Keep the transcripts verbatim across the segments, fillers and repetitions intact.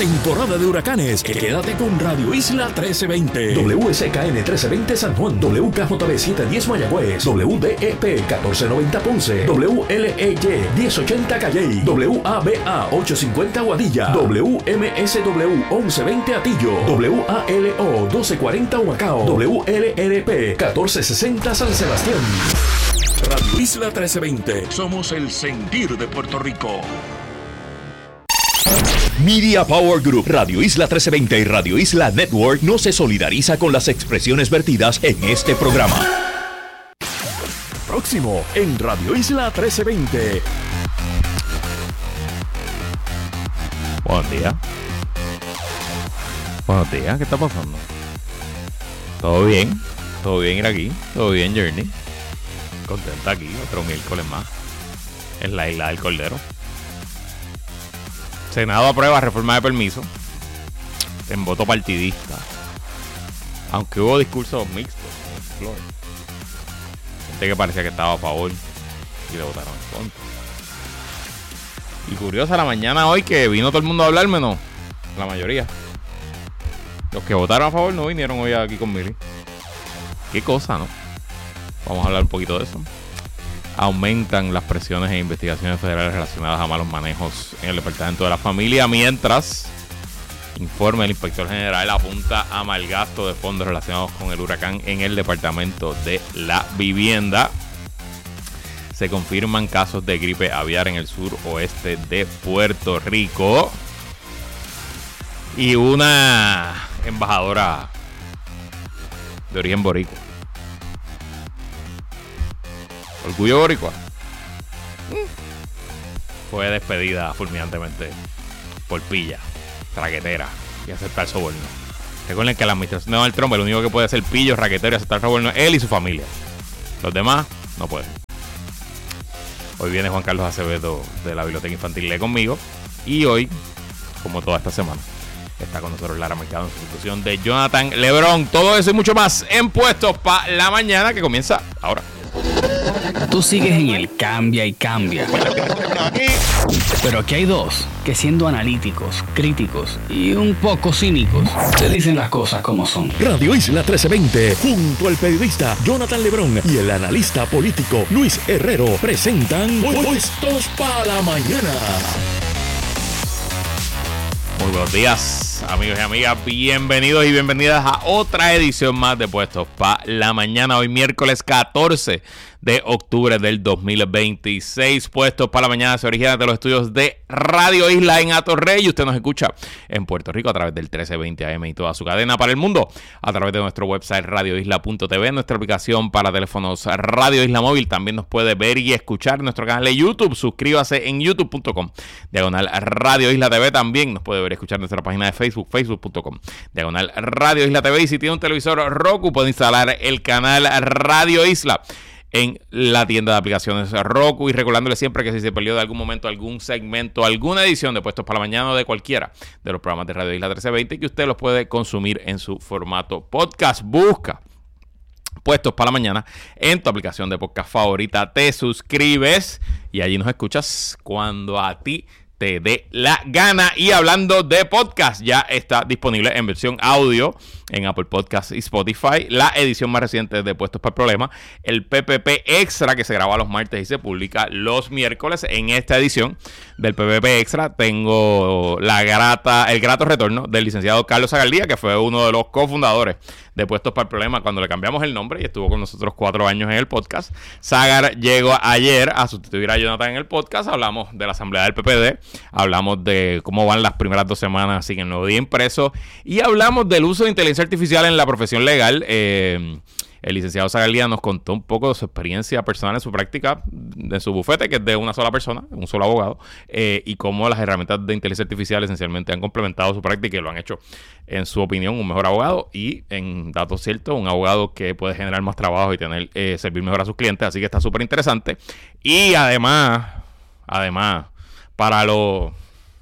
temporada de huracanes. Quédate con Radio Isla trece veinte. W S K N trece veinte San Juan. W K J B setecientos diez Mayagüez. W D E P catorce noventa Ponce. W L E Y diez ochenta Calley. W A B A ochocientos cincuenta Guadilla. W M S W once veinte Atillo. W A L O doce cuarenta Humacao. W L R P catorce sesenta San Sebastián. Radio Isla trece veinte. Somos el sentir de Puerto Rico. Media Power Group, Radio Isla trece veinte y Radio Isla Network no se solidariza con las expresiones vertidas en este programa. Próximo en Radio Isla trece veinte. Buenos días. Buenos días, ¿qué está pasando? ¿Todo bien? ¿Todo bien ir aquí? ¿Todo bien, Journey? Contenta aquí, otro miércoles más en la Isla del Cordero. Senado aprueba reforma de permiso en voto partidista, aunque hubo discursos mixtos. Gente que parecía que estaba a favor y le votaron en contra. Y curiosa la mañana hoy que vino todo el mundo a hablar, menos la mayoría. Los que votaron a favor no vinieron hoy aquí con Mili. Qué cosa, ¿no? Vamos a hablar un poquito de eso. Aumentan las presiones e investigaciones federales relacionadas a malos manejos en el Departamento de la Familia, mientras informe el inspector general apunta a malgasto de fondos relacionados con el huracán en el Departamento de la Vivienda. Se confirman casos de gripe aviar en el sur oeste de Puerto Rico. Y una embajadora de origen boricua. Orgullo boricua. Fue despedida fulminantemente por pilla, raquetera y aceptar soborno. Recuerden que la administración de Donald Trump, el único que puede hacer pillo, raquetero y aceptar soborno es él y su familia. Los demás no pueden. Hoy viene Juan Carlos Acevedo de la Biblioteca Infantil Lee conmigo. Y hoy, como toda esta semana, está con nosotros Lara Mercado en sustitución de Jonathan Lebrón. Todo eso y mucho más en Puestos para la Mañana, que comienza ahora. Tú sigues en el cambia y cambia. Pero aquí hay dos que, siendo analíticos, críticos y un poco cínicos, te dicen las cosas como son. Radio Isla trece veinte, junto al periodista Jonathan Lebrón y el analista político Luis Herrero, presentan Puestos para la Mañana. Muy buenos días, amigos y amigas. Bienvenidos y bienvenidas a otra edición más de Puestos para la Mañana. Hoy miércoles catorce de octubre del dos mil veintiséis. Puestos para la Mañana se origina de los estudios de Radio Isla en Atorrey. Y usted nos escucha en Puerto Rico a través del trece veinte A M y toda su cadena para el mundo, a través de nuestro website radio isla punto t v, nuestra aplicación para teléfonos Radio Isla Móvil. También nos puede ver y escuchar en nuestro canal de YouTube. Suscríbase en youtube punto com diagonal Radio Isla T V. También nos puede ver y escuchar en nuestra página de Facebook, facebook punto com diagonal Radio Isla T V. Y si tiene un televisor Roku, puede instalar el canal Radio Isla en la tienda de aplicaciones Roku. Y recordándole siempre que si se perdió de algún momento algún segmento, alguna edición de Puestos para la Mañana o de cualquiera de los programas de Radio Isla trece veinte, que usted los puede consumir en su formato podcast, busca Puestos para la Mañana en tu aplicación de podcast favorita, te suscribes y allí nos escuchas cuando a ti te dé la gana. Y hablando de podcast, ya está disponible en versión audio en Apple Podcasts y Spotify la edición más reciente de Puestos para el Problema, el P P P Extra, que se graba los martes y se publica los miércoles. En esta edición del P P P Extra tengo la grata, el grato retorno del licenciado Carlos Zagaldía, que fue uno de los cofundadores de Puestos para el Problema cuando le cambiamos el nombre y estuvo con nosotros cuatro años en el podcast. Zagar llegó ayer a sustituir a Jonathan en el podcast. Hablamos de la asamblea del P P D, hablamos de cómo van las primeras dos semanas sin el nuevo día impreso y hablamos del uso de inteligencia artificial en la profesión legal. Eh, el licenciado Zagaldía nos contó un poco de su experiencia personal en su práctica, de su bufete, que es de una sola persona, un solo abogado, eh, y cómo las herramientas de inteligencia artificial esencialmente han complementado su práctica y lo han hecho, en su opinión, un mejor abogado y, en datos ciertos, un abogado que puede generar más trabajo y tener eh, servir mejor a sus clientes. Así que está súper interesante. Y además, además, para los,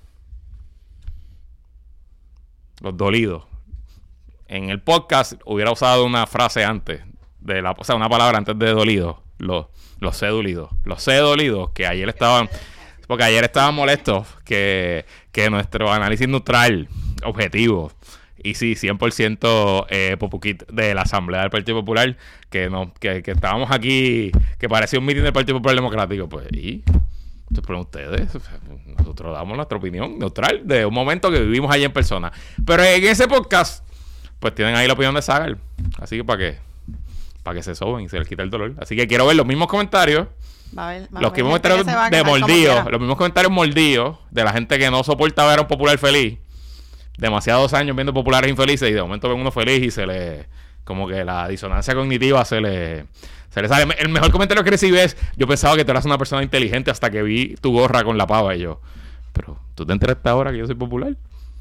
los dolidos, en el podcast hubiera usado una frase antes de la, o sea, una palabra antes de dolido, los, los sé dolidos, los sé dolidos, que ayer estaban Porque ayer estaban molestos que, que nuestro análisis neutral, objetivo, y sí, cien por ciento eh, Popuquit de la Asamblea del Partido Popular, que, no, que, que estábamos aquí, que parecía un mitin del Partido Popular Democrático, pues, y... Entonces, pero ustedes, nosotros damos nuestra opinión neutral de un momento que vivimos allí en persona. Pero en ese podcast, pues tienen ahí la opinión de Sagar. Así que para que, para que se soben y se les quite el dolor. Así que quiero ver los mismos comentarios. Va a ver, va los mismos comentarios de mordidos, los mismos comentarios mordidos de la gente que no soporta ver a un popular feliz. Demasiados años viendo populares infelices y de momento ven uno feliz y se le... Como que la disonancia cognitiva se le... Se le sale. El mejor comentario que recibí es: yo pensaba que tú eras una persona inteligente hasta que vi tu gorra con la pava. Y yo, pero ¿tú te enteraste ahora que yo soy popular?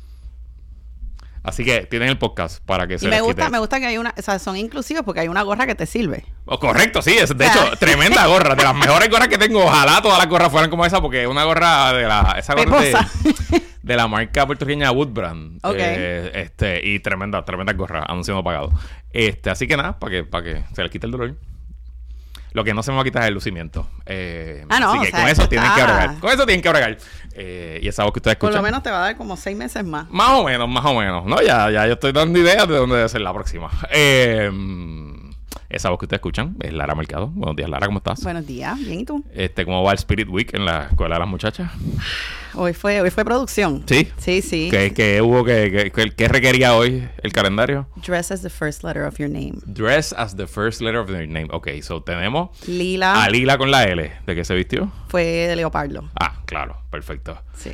Así que tienen el podcast para que se y les me gusta, quite. me gusta que hay una, o sea, son inclusivos porque hay una gorra que te sirve. Oh, correcto, sí, es de hecho tremenda gorra, de las mejores gorras que tengo. Ojalá todas las gorras fueran como esa, porque es una gorra de la esa gorra de, de la marca puertorriqueña Woodbrand. Okay. Eh, este y tremenda, tremenda gorra, anunciando pagado. Este, así que nada, para que para que se les quite el dolor. Lo que no se me va a quitar es el lucimiento. Eh, ah, no, así que o sea, con eso está... tienen que bregar. Con eso tienen que bregar. Eh, y esa voz que ustedes escuchan. Por lo menos te va a dar como seis meses más. Más o menos, más o menos. No, ya, ya yo estoy dando ideas de dónde debe ser la próxima. Eh, esa voz que ustedes escuchan es Lara Mercado. Buenos días, Lara, ¿cómo estás? Buenos días, bien, ¿y tú? Este, ¿cómo va el Spirit Week en la escuela de las muchachas? Hoy fue, hoy fue producción. ¿Sí? Sí, sí. ¿Qué, qué hubo? ¿Qué, qué, qué requería hoy el calendario? Dress as the first letter of your name. Dress as the first letter of your name. Ok, so tenemos Lila. a Lila con la L. ¿De qué se vistió? Fue de leopardo. Ah, claro, perfecto. Sí.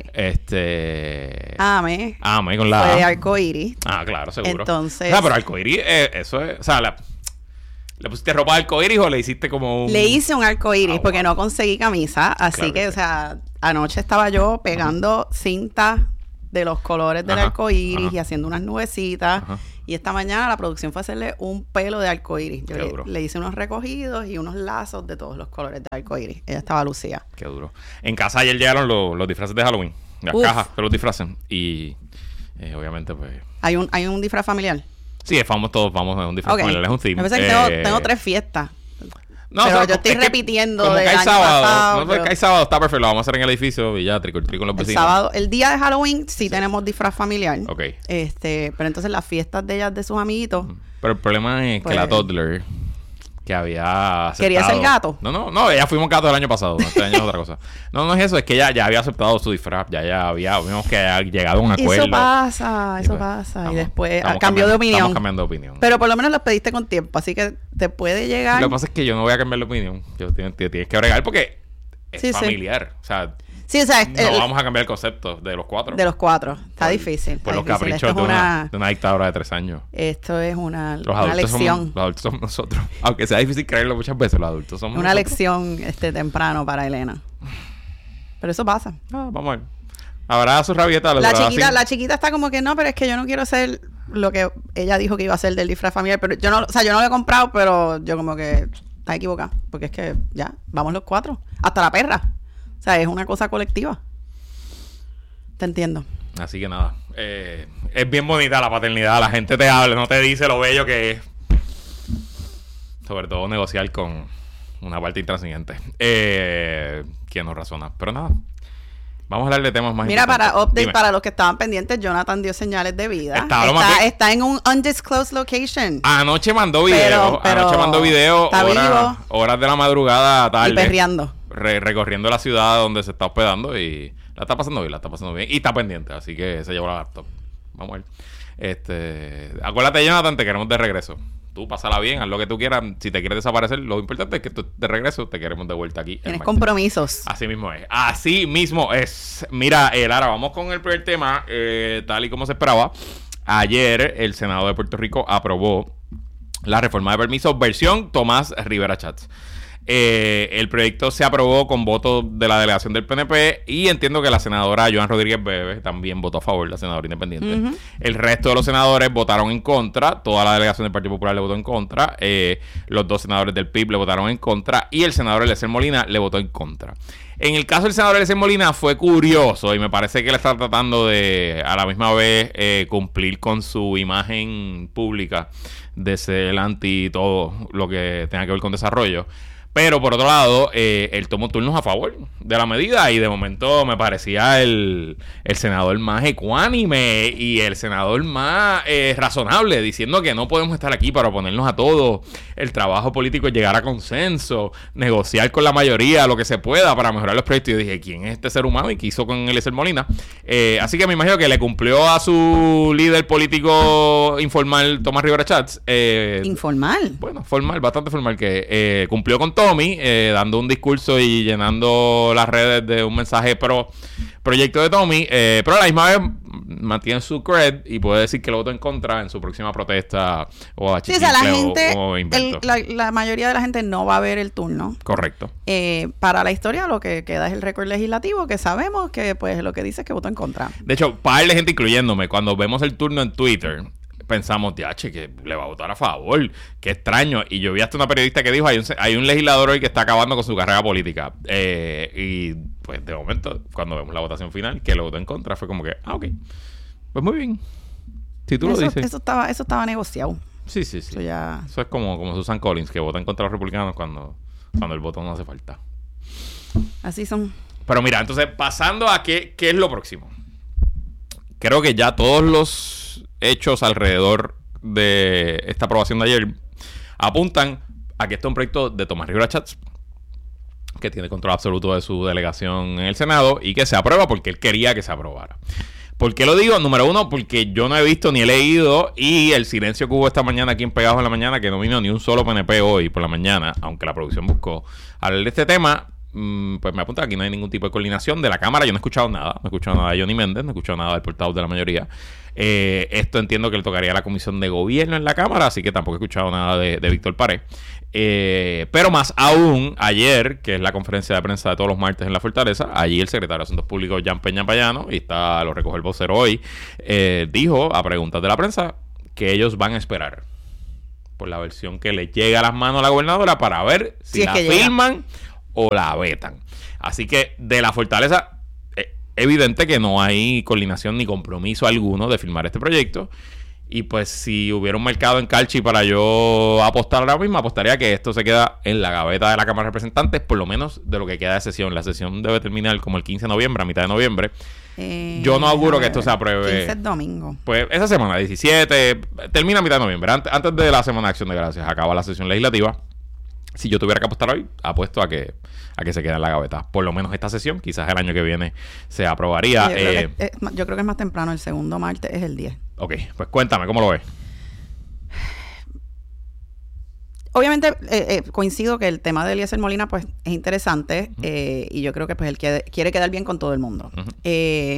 Este... Ame. Ame con la Fue de A. arcoíris. Ah, claro, seguro. Entonces... O sea, pero arcoíris, eh, eso es... O sea, la... ¿Le pusiste ropa de arcoíris o le hiciste como un...? Le hice un arcoíris ah, porque wow. no conseguí camisa. Así Claro que, que o sea, anoche estaba yo pegando cinta de los colores del Ajá, arcoíris ajá. y haciendo unas nubecitas. Ajá. Y esta mañana la producción fue hacerle un pelo de arcoíris. Yo Qué le, duro. le hice unos recogidos y unos lazos de todos los colores de arcoíris. Ella estaba lucida. Qué duro. En casa ayer llegaron los, los disfraces de Halloween. Las Uf. cajas que los disfracen. Y eh, obviamente, pues... ¿Hay un, hay un disfraz familiar? Sí, vamos todos, vamos a un disfraz Okay. familiar. Es un theme. Me parece que Eh, tengo, tengo tres fiestas. No, pero o sea, yo estoy es que repitiendo como del que hay año sábado, pasado, no, pero- que hay sábado, está perfecto. Lo vamos a hacer en el edificio y ya, tricoltri con los El vecinos. sábado, el día de Halloween sí, tenemos disfraz familiar. Ok. Este, pero entonces las fiestas de ellas, de sus amiguitos, Pero el problema es Pues- que la toddler que había aceptado... ¿Quería ser gato? No, no, no, ya fuimos gatos el año pasado. Este año es otra cosa. No, no es eso, es que ella ya había aceptado su disfraz. Ya, ya había, vimos que había llegado a un acuerdo. eso pasa, Y eso pues, pasa. estamos- y después estamos ah, cambió de cambiando- opinión. Estamos cambiando de opinión. Pero por lo menos los pediste con tiempo, así que te puede llegar. Lo que pasa es que yo no voy a cambiar de opinión. Yo tienes, tienes que bregar porque es Sí, sí. familiar. O sea, Sí, o sea, es- no el- vamos a cambiar el concepto de los cuatro. de los cuatro. Está Por- difícil. Por está los difícil. caprichos Esto es de, una, una, de una dictadura de tres años. esto es una, Los una adultos, lección. somos, los adultos somos nosotros. Aunque sea difícil creerlo muchas veces, los adultos somos Una nosotros. lección este temprano para Elena. Pero eso pasa. Ah, vamos a ver. Habrá su rabieta. La chiquita, la chiquita está como que no, pero es que yo no quiero hacer lo que ella dijo que iba a hacer del disfraz familiar. Pero yo no, o sea, yo no lo he comprado, pero yo como que está equivocada. Porque es que ya, vamos los cuatro. Hasta la perra. O sea, es una cosa colectiva. Te entiendo. Así que nada. Eh, es bien bonita la paternidad. La gente te habla, no te dice lo bello que es. Sobre todo negociar con una parte intransigente. Eh, que no razona. Pero nada. Vamos a hablar de temas más Mira, importantes. para update, Dime. para los que estaban pendientes, Jonathan dio señales de vida. Estaba lo más Está, bien. está en un undisclosed location. Anoche mandó Pero- video. pero anoche mandó video. está Horas, vivo. horas de la madrugada tarde. Y perreando. Re- recorriendo la ciudad donde se está hospedando y la está pasando bien, la está pasando bien y está pendiente, así que se llevó la laptop. Vamos a ver. Este, acuérdate, Jonathan, te queremos de regreso. Tú pásala bien, haz lo que tú quieras. Si te quieres desaparecer, lo importante es que tú de regreso te queremos de vuelta aquí. el Tienes martes. compromisos. Así mismo es. Así mismo es. Mira, eh, Lara, vamos con el primer tema. Eh, tal y como se esperaba. Ayer el Senado de Puerto Rico aprobó la reforma de permisos versión Tomás Rivera Chats. Eh, el proyecto se aprobó con votos de la delegación del P N P y entiendo que la senadora Joan Rodríguez Bebe también votó a favor, la senadora independiente. Ujú. El resto de los senadores votaron en contra, toda la delegación del Partido Popular le votó en contra, eh, los dos senadores del P I B le votaron en contra y el senador Eliezer Molina le votó en contra. En el caso del senador Eliezer Molina fue curioso y me parece que él está tratando de a la misma vez eh, cumplir con su imagen pública de ser anti todo lo que tenga que ver con desarrollo. Pero por otro lado, eh, él tomó turnos a favor de la medida y de momento me parecía el, el senador más ecuánime y el senador más eh, razonable, diciendo que no podemos estar aquí para oponernos a todo. El trabajo político es llegar a consenso, negociar con la mayoría lo que se pueda para mejorar los proyectos. Y yo dije, ¿quién es este ser humano? Y qué hizo con Eliezer Molina. Eh, así que me imagino que le cumplió a su líder político informal, Tomás Rivera Chats. Eh, ¿Informal? Bueno, formal, bastante formal, que eh, cumplió con Tommy, eh, dando un discurso y llenando las redes de un mensaje pro proyecto de Tommy, eh, pero a la misma vez mantiene su cred y puede decir que lo votó en contra en su próxima protesta o a sí, o sea, la gente, o, o invento. El, la, la mayoría de la gente no va a ver el turno. Correcto. Eh, para la historia lo que queda es el récord legislativo, que sabemos que pues lo que dice es que votó en contra. De hecho, par de gente incluyéndome, cuando vemos el turno en Twitter, pensamos, che, que le va a votar a favor. Qué extraño. Y yo vi hasta una periodista que dijo, hay un, hay un legislador hoy que está acabando con su carrera política. Eh, y pues de momento, cuando vemos la votación final, que lo votó en contra, fue como que, ah, ok. Pues muy bien. Si tú eso, lo dices. Eso estaba, eso estaba negociado. Sí, sí, sí. Eso, ya... eso es como, como Susan Collins, que vota en contra de los republicanos cuando, cuando el voto no hace falta. Así son. Pero mira, entonces, pasando a qué, qué es lo próximo. Creo que ya todos los hechos alrededor de esta aprobación de ayer apuntan a que este es un proyecto de Tomás Rivera Chats, que tiene control absoluto de su delegación en el Senado y que se aprueba porque él quería que se aprobara. ¿Por qué lo digo? Número uno, porque yo no he visto ni he leído, y el silencio que hubo esta mañana aquí en Pegados en la Mañana, que no vino ni un solo P N P hoy por la mañana, aunque la producción buscó hablar de este tema, pues me apunta que aquí no hay ningún tipo de coordinación de la Cámara. Yo no he escuchado nada, no he escuchado nada de Johnny Méndez, no he escuchado nada del portavoz de la mayoría. Eh, esto entiendo que le tocaría a la Comisión de Gobierno en la Cámara, así que tampoco he escuchado nada de, de Víctor Pared. Eh, pero más aún, ayer, que es la conferencia de prensa de todos los martes en la Fortaleza, allí el secretario de Asuntos Públicos, Jan Peña Payano, y está, lo recoge el vocero hoy, eh, dijo a preguntas de la prensa que ellos van a esperar por la versión que le llega a las manos a la gobernadora para ver si, si la firman llega o la vetan. Así que de la Fortaleza, es evidente que no hay coordinación ni compromiso alguno de firmar este proyecto. Y pues si hubiera un mercado en Calchi para yo apostar ahora mismo, apostaría que esto se queda en la gaveta de la Cámara de Representantes, por lo menos de lo que queda de sesión. La sesión debe terminar como el quince de noviembre, a mitad de noviembre. Eh, yo no auguro que esto se apruebe. quince es domingo. Pues esa semana, diecisiete, termina a mitad de noviembre. Antes, antes de la Semana de Acción de Gracias, acaba la sesión legislativa. Si yo tuviera que apostar hoy, apuesto a que a que se quede en la gaveta. Por lo menos esta sesión, quizás el año que viene se aprobaría. Yo creo, eh, que, es, yo creo que es más temprano, el segundo martes es el diez. Ok, pues cuéntame, ¿cómo lo ves? Obviamente eh, eh, coincido que el tema de Eliezer Molina pues es interesante, uh-huh. eh, y yo creo que pues él quiere, quiere quedar bien con todo el mundo. Uh-huh. Eh,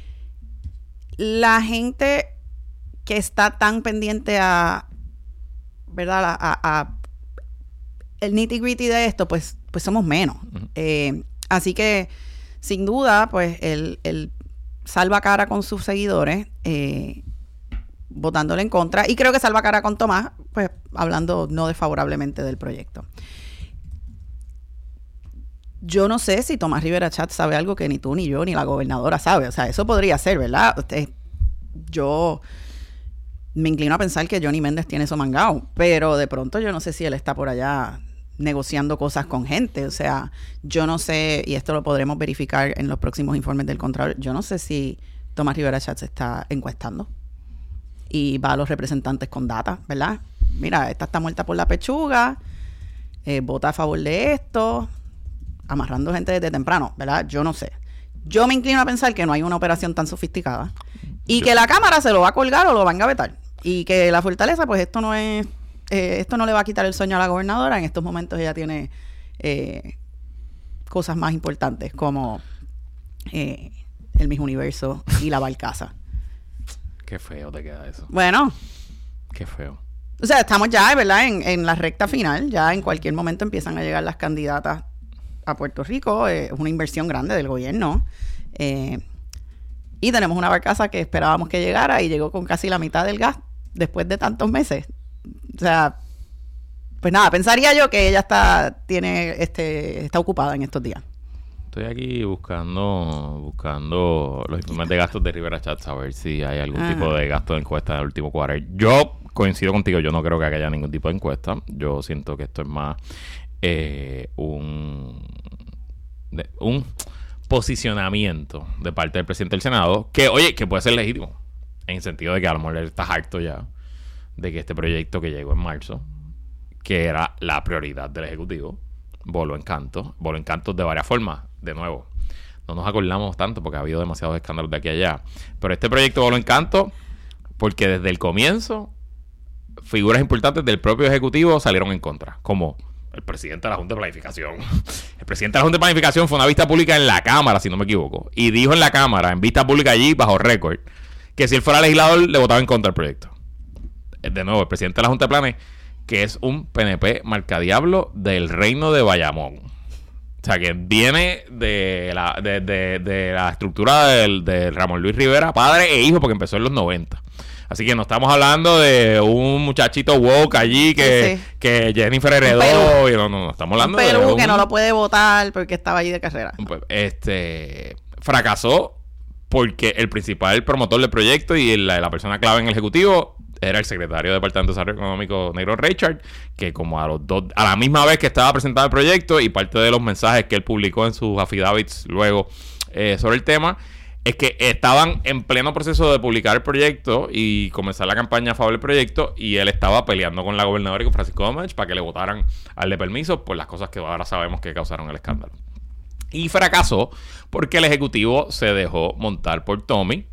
la gente que está tan pendiente a, ¿verdad? A, a, a el nitty gritty de esto, pues, pues somos menos. Uh-huh. Eh, así que, sin duda, pues, él, él salva cara con sus seguidores, eh, votándole en contra. Y creo que salva cara con Tomás, pues, hablando no desfavorablemente del proyecto. Yo no sé si Tomás Rivera Chats sabe algo que ni tú, ni yo, ni la gobernadora sabe. O sea, eso podría ser, ¿verdad? Usted, yo me inclino a pensar que Johnny Méndez tiene eso mangado, pero de pronto yo no sé si él está por allá negociando cosas con gente. O sea, yo no sé, y esto lo podremos verificar en los próximos informes del Contralor, yo no sé si Tomás Rivera Chats está encuestando y va a los representantes con data, ¿verdad? Mira, esta está muerta por la pechuga, eh, vota a favor de esto, amarrando gente desde temprano, ¿verdad? Yo no sé. Yo me inclino a pensar que no hay una operación tan sofisticada y yo... que la Cámara se lo va a colgar o lo va a engavetar. Y que la Fortaleza, pues esto no es, eh, esto no le va a quitar el sueño a la gobernadora. En estos momentos ella tiene eh, cosas más importantes como eh, el Miss Universo y la Balcaza. Qué feo te queda eso. Bueno. Qué feo. O sea, estamos ya, ¿verdad? En, en la recta final. Ya en cualquier momento empiezan a llegar las candidatas a Puerto Rico. Es eh, una inversión grande del gobierno. Eh, y tenemos una barcaza que esperábamos que llegara y llegó con casi la mitad del gas después de tantos meses. O sea, pues nada, pensaría yo que ella está tiene este está ocupada en estos días. Estoy aquí buscando buscando los informes de gastos de Rivera Chats a ver si hay algún Ajá. tipo de gasto de encuesta en el último cuarto. Yo coincido contigo, yo no creo que haya ningún tipo de encuesta. Yo siento que esto es más eh, un, de, un posicionamiento de parte del presidente del Senado que, oye, que puede ser legítimo, en el sentido de que a lo mejor él está harto ya de que este proyecto que llegó en marzo, que era la prioridad del Ejecutivo, voló en canto, voló en canto de varias formas. De nuevo, no nos acordamos tanto porque ha habido demasiados escándalos de aquí a allá, pero este proyecto voló en canto porque desde el comienzo figuras importantes del propio Ejecutivo salieron en contra, como el presidente de la Junta de Planificación. El presidente de la Junta de Planificación fue a una vista pública en la Cámara, si no me equivoco, y dijo en la Cámara, en vista pública allí, bajo récord, que si él fuera legislador le votaba en contra del proyecto. De nuevo, el presidente de la Junta de Planes, que es un P N P marcadiablo del reino de Bayamón. O sea, que viene de la, de, de, de la estructura del, de Ramón Luis Rivera, padre e hijo, porque empezó en los noventa. Así que no estamos hablando de un muchachito woke allí que, sí, sí. que Jennifer heredó. Y no, no, no, estamos hablando un de Perú un, que no lo puede votar porque estaba allí de carrera. Pues, este fracasó porque el principal promotor del proyecto y la, la persona clave en el Ejecutivo era el secretario de Departamento de Desarrollo Económico, Negro Richard, que como a los dos, a la misma vez que estaba presentado el proyecto y parte de los mensajes que él publicó en sus affidavits luego eh, sobre el tema, es que estaban en pleno proceso de publicar el proyecto y comenzar la campaña a favor del proyecto, y él estaba peleando con la gobernadora y con Francisco Domecq para que le votaran al de permiso por las cosas que ahora sabemos que causaron el escándalo. Y fracasó porque el Ejecutivo se dejó montar por Tommy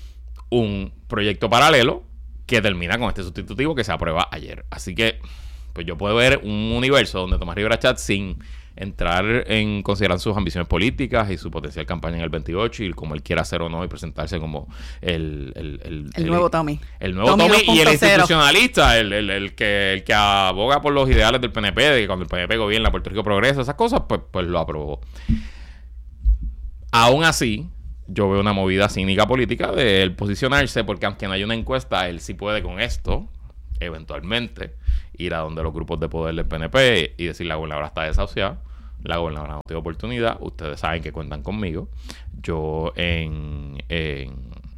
un proyecto paralelo que termina con este sustitutivo que se aprueba ayer. Así que pues yo puedo ver un universo donde Tomás Rivera Chatz, sin entrar en considerar sus ambiciones políticas y su potencial campaña en el veintiocho y como él quiera hacer o no y presentarse como el... El, el, el nuevo Tommy. El nuevo Tommy, Tommy y el institucionalista, el, el, el, que, el que aboga por los ideales del P N P, de que cuando el P N P gobierna, Puerto Rico progresa, esas cosas, pues, pues lo aprobó. Aún así, yo veo una movida cínica política de él posicionarse, porque aunque no haya una encuesta, él sí puede con esto, eventualmente, ir a donde los grupos de poder del P N P y decir: la gobernadora está desahuciada, la gobernadora no tiene oportunidad, ustedes saben que cuentan conmigo. Yo en... en,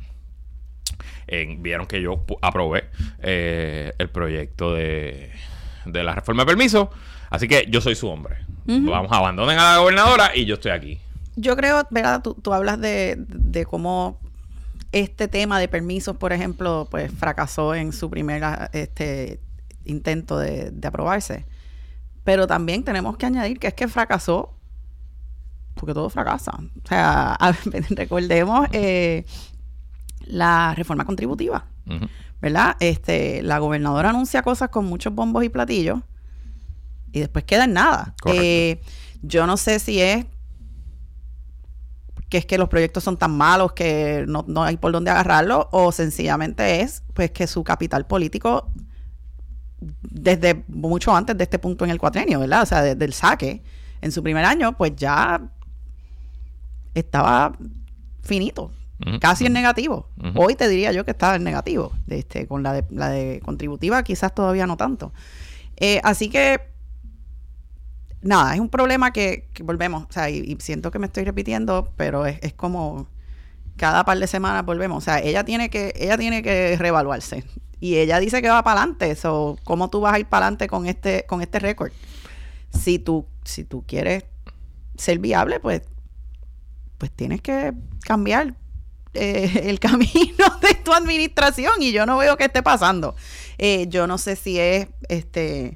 en vieron que yo aprobé eh, el proyecto de, de la reforma de permiso, así que yo soy su hombre. Uh-huh. Vamos, abandonen a la gobernadora y yo estoy aquí. Yo creo, ¿verdad? Tú, tú hablas de, de cómo este tema de permisos, por ejemplo, pues fracasó en su primer este, intento de, de aprobarse. Pero también tenemos que añadir que es que fracasó porque todo fracasa. O sea, a, recordemos eh, la reforma contributiva, uh-huh. ¿verdad? Este, la gobernadora anuncia cosas con muchos bombos y platillos y después queda en nada. Eh, yo no sé si es que es que los proyectos son tan malos que no, no hay por dónde agarrarlo, o sencillamente es pues que su capital político desde mucho antes de este punto en el cuatrenio, ¿verdad? O sea, desde el saque en su primer año, pues ya estaba finito, uh-huh. casi en negativo. Uh-huh. Hoy te diría yo que estaba en negativo, este, con la de, la de contributiva quizás todavía no tanto. Eh, así que nada, es un problema que, que volvemos, o sea, y, y siento que me estoy repitiendo, pero es, es como cada par de semanas volvemos. O sea, ella tiene que, ella tiene que reevaluarse. Y ella dice que va para adelante. So, ¿cómo tú vas a ir para adelante con este, con este récord? Si tú, si tú quieres ser viable, pues, pues tienes que cambiar eh, el camino de tu administración. Y yo no veo que esté pasando. Eh, yo no sé si es este.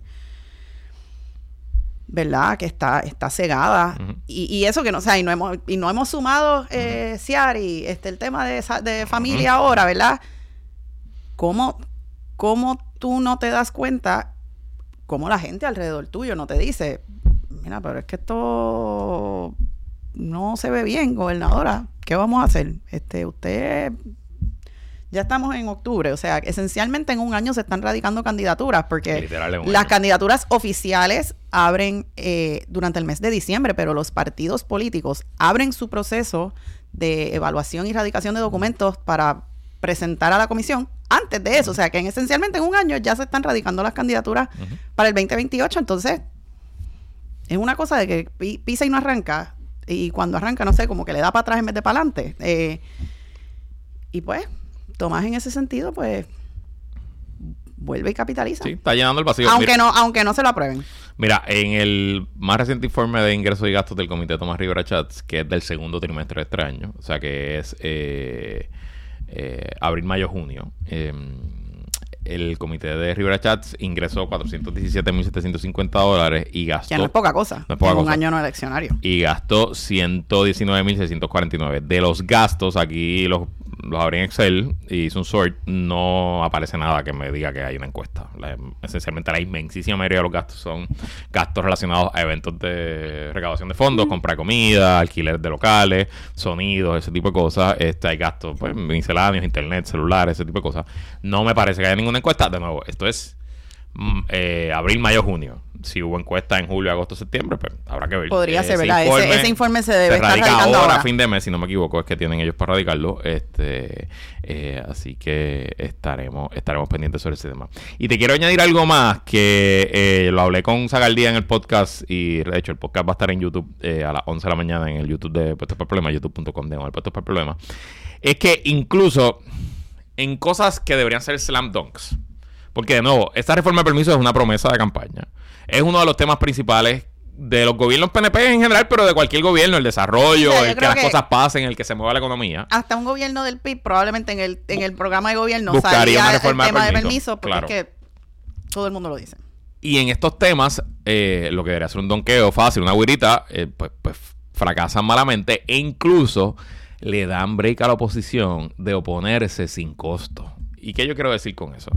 ¿verdad? Que está, está cegada. Uh-huh. Y, y eso que no, o sea, y no hemos, y no hemos sumado, eh, uh-huh. Ciari, este, el tema de, de familia uh-huh. ahora, ¿verdad? ¿Cómo, ¿Cómo tú no te das cuenta? ¿Cómo la gente alrededor tuyo no te dice: mira, pero es que esto no se ve bien, gobernadora, ¿qué vamos a hacer? Este, usted... Ya estamos en octubre, o sea, esencialmente en un año se están radicando candidaturas, porque las año. candidaturas oficiales abren eh, durante el mes de diciembre, pero los partidos políticos abren su proceso de evaluación y radicación de documentos para presentar a la comisión antes de eso. O sea, que en, esencialmente en un año ya se están radicando las candidaturas uh-huh. para el veinte veintiocho. Entonces, es una cosa de que pi- pisa y no arranca, y cuando arranca, no sé, como que le da para atrás en vez de para adelante. Eh, y pues... Tomás, en ese sentido, pues vuelve y capitaliza. Sí, está llenando el vacío. Aunque Mira, no, aunque no se lo aprueben. Mira, en el más reciente informe de ingresos y gastos del Comité Tomás Rivera Chats, que es del segundo trimestre de este año, o sea que es eh, eh, abril, mayo, junio, eh, el Comité de Rivera Chats ingresó cuatrocientos diecisiete mil setecientos cincuenta dólares y gastó... Que no es poca cosa. No es poca en cosa. un año no eleccionario. Y gastó ciento diecinueve mil seiscientos cuarenta y nueve. De los gastos, aquí los, los abrí en Excel y hice un sort, no aparece nada que me diga que hay una encuesta. La, esencialmente la inmensísima mayoría de los gastos son gastos relacionados a eventos de recaudación de fondos, mm. compra de comida, alquiler de locales, sonidos, ese tipo de cosas. Este, hay gastos pues, misceláneos, internet, celulares, ese tipo de cosas. No me parece que haya ninguna encuesta. De nuevo, esto es eh, abril, mayo, junio. Si hubo encuesta en julio, agosto, septiembre, pues habrá que ver. Podría eh, ser, ¿verdad? Informe, ese, ese informe se debe se estar radica radicando ahora, ahora. a fin de mes, si no me equivoco, es que tienen ellos para radicarlo. Este, eh, así que estaremos estaremos pendientes sobre ese tema. Y te quiero añadir algo más, que eh, lo hablé con Zagaldía en el podcast, y de hecho el podcast va a estar en YouTube eh, a las once de la mañana en el YouTube de Puestos para el Problema, youtube punto com de Puestos para el Problema. Es que incluso en cosas que deberían ser slam dunks, porque de nuevo, esta reforma de permisos es una promesa de campaña. Es uno de los temas principales de los gobiernos P N P en general, pero de cualquier gobierno, el desarrollo, o sea, el que las que cosas pasen, el que se mueva la economía. Hasta un gobierno del P I B, probablemente en el, en el programa de gobierno buscaría salía una reforma el tema de permiso, de permiso, porque claro. es que todo el mundo lo dice. Y en estos temas, eh, lo que debería ser un donqueo fácil, una güirita, eh, pues, pues fracasan malamente e incluso le dan break a la oposición de oponerse sin costo. ¿Y qué yo quiero decir con eso?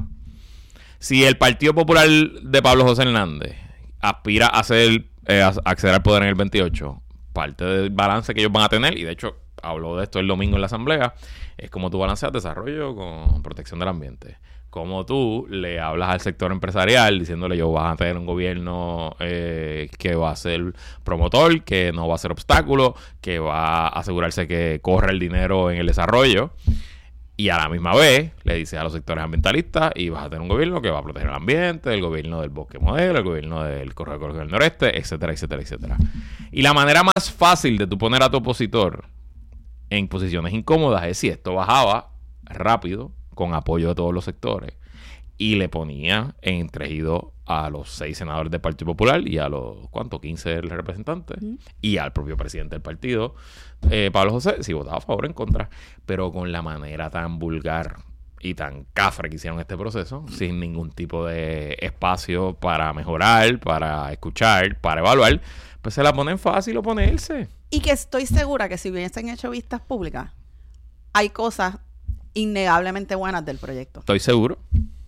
Si el Partido Popular de Pablo José Hernández aspira a, hacer, eh, a acceder al poder en el veintiocho, parte del balance que ellos van a tener, y de hecho habló de esto el domingo en la asamblea, es como tú balanceas desarrollo con protección del ambiente. Como tú le hablas al sector empresarial diciéndole yo vas a tener un gobierno eh, que va a ser promotor, que no va a ser obstáculo, que va a asegurarse que corre el dinero en el desarrollo. Y a la misma vez le dices a los sectores ambientalistas y vas a tener un gobierno que va a proteger el ambiente, el gobierno del bosque modelo, el gobierno del corredor ecológico del noreste, etcétera, etcétera, etcétera. Y la manera más fácil de tú poner a tu opositor en posiciones incómodas es si esto bajaba rápido con apoyo de todos los sectores y le ponía en entregido a los seis senadores del Partido Popular y a los, ¿cuánto? quince representantes uh-huh. y al propio presidente del partido, eh, Pablo José, si votaba a favor o en contra, pero con la manera tan vulgar y tan cafre que hicieron este proceso, sin ningún tipo de espacio para mejorar, para escuchar, para evaluar, pues se la ponen fácil oponerse. Y que estoy segura que si hubiesen hecho vistas públicas, hay cosas innegablemente buenas del proyecto. Estoy seguro.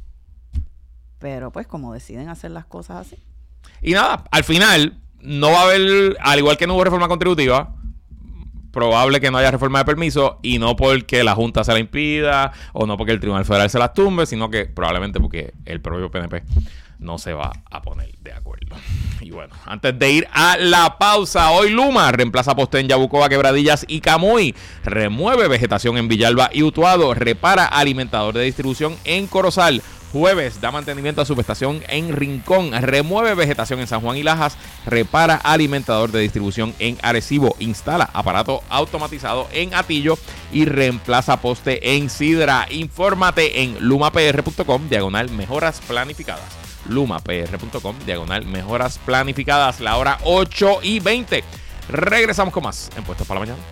Pero pues como deciden hacer las cosas así. Y nada, al final no va a haber, al igual que no hubo reforma contributiva, probable que no haya reforma de permiso, y no porque la Junta se la impida o no porque el Tribunal Federal se las tumbe, sino que probablemente porque el propio P N P no se va a poner de acuerdo. Y bueno, antes de ir a la pausa, hoy Luma reemplaza poste en Yabucoa, Quebradillas y Camuy, remueve vegetación en Villalba y Utuado, repara alimentador de distribución en Corozal. Jueves da mantenimiento a subestación en Rincón, remueve vegetación en San Juan y Lajas, repara alimentador de distribución en Arecibo, instala aparato automatizado en Atillo y reemplaza poste en Sidra. Infórmate en lumapr punto com diagonal mejoras planificadas. lumapr punto com diagonal mejoras planificadas. La hora ocho y veinte. Regresamos con más en Puestos para la Mañana.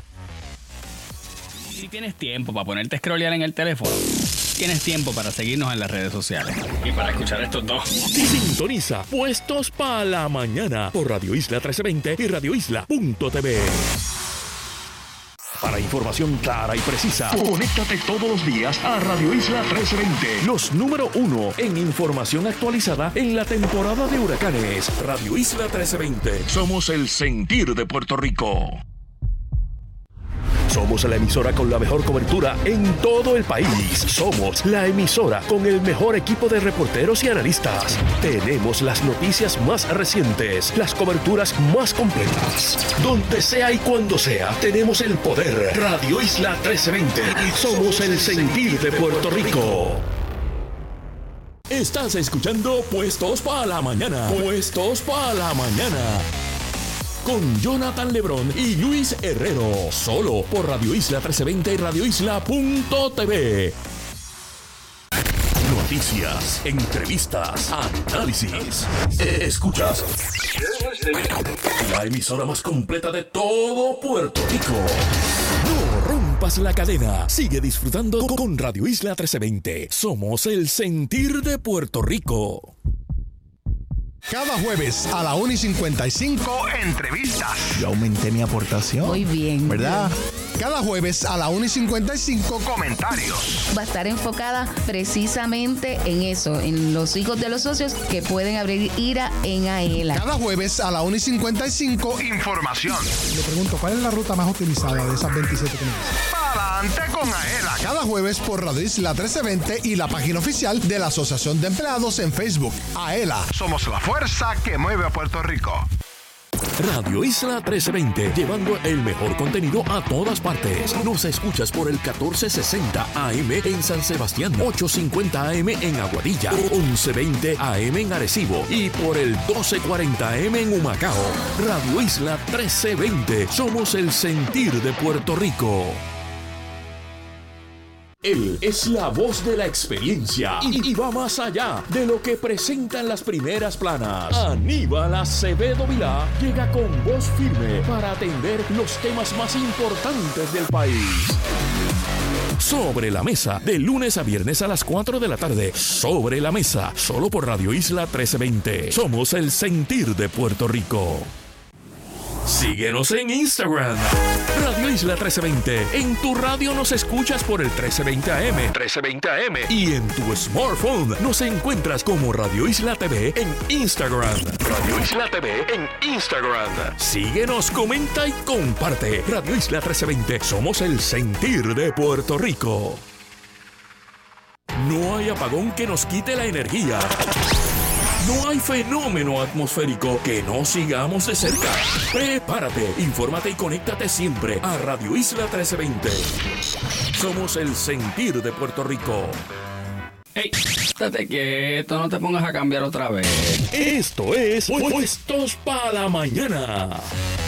Si tienes tiempo para ponerte a scrollear en el teléfono, tienes tiempo para seguirnos en las redes sociales y para escuchar estos dos. Sintoniza Puestos para la Mañana por Radio Isla trece veinte y radio isla punto t v. Para información clara y precisa, conéctate todos los días a Radio Isla trece veinte. Los número uno en información actualizada en la temporada de huracanes. Radio Isla trece veinte. Somos el sentir de Puerto Rico. Somos la emisora con la mejor cobertura en todo el país. Somos la emisora con el mejor equipo de reporteros y analistas. Tenemos las noticias más recientes, las coberturas más completas. Donde sea y cuando sea, tenemos el poder. Radio Isla trece veinte. Somos el sentir de Puerto Rico. Estás escuchando Puestos para la Mañana. Puestos para la Mañana. Con Jonathan Lebrón y Luis Herrero. Solo por Radio Isla trece veinte y radio isla punto t v. Noticias, entrevistas, análisis. Escuchas la emisora más completa de todo Puerto Rico. No rompas la cadena. Sigue disfrutando con Radio Isla trece veinte. Somos el sentir de Puerto Rico. Cada jueves a la una y cincuenta y cinco, entrevistas. Yo aumenté mi aportación. Muy bien. ¿Verdad? Cada jueves a la una y cincuenta y cinco, comentarios. Va a estar enfocada precisamente en eso, en los hijos de los socios que pueden abrir IRA en AELA. Cada jueves a la una y cincuenta y cinco, información. Le pregunto, ¿cuál es la ruta más utilizada de esas veintisiete que me dicen? Adelante con AELA. Cada jueves por Radio Isla trece veinte y la página oficial de la Asociación de Empleados en Facebook. AELA. Somos la fuerza que mueve a Puerto Rico. Radio Isla trece veinte, llevando el mejor contenido a todas partes. Nos escuchas por el catorce sesenta A M en San Sebastián, ochocientos cincuenta A M en Aguadilla, once veinte A M en Arecibo y por el doce cuarenta A M en Humacao. Radio Isla trece veinte, somos el sentir de Puerto Rico. Él es la voz de la experiencia y, y va más allá de lo que presentan las primeras planas. Aníbal Acevedo Vilá llega con voz firme para atender los temas más importantes del país. Sobre la Mesa, de lunes a viernes a las cuatro de la tarde. Sobre la Mesa, solo por Radio Isla trece veinte. Somos el sentir de Puerto Rico. Síguenos en Instagram, Radio Isla trece veinte. En tu radio nos escuchas por el trece veinte A M. trece veinte A M. Y en tu smartphone nos encuentras como Radio Isla T V en Instagram. Radio Isla T V en Instagram. Síguenos, comenta y comparte. Radio Isla trece veinte. Somos el sentir de Puerto Rico. No hay apagón que nos quite la energía. No hay fenómeno atmosférico que no sigamos de cerca. Prepárate, infórmate y conéctate siempre a Radio Isla trece veinte. Somos el sentir de Puerto Rico. ¡Ey! Estate quieto, no te pongas a cambiar otra vez. Esto es Puestos para la Mañana.